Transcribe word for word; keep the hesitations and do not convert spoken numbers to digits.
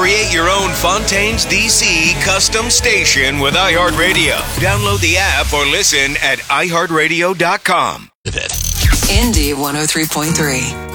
Create your own Fontaines D C custom station with iHeartRadio. Download the app or listen at i heart radio dot com. Indy one oh three point three.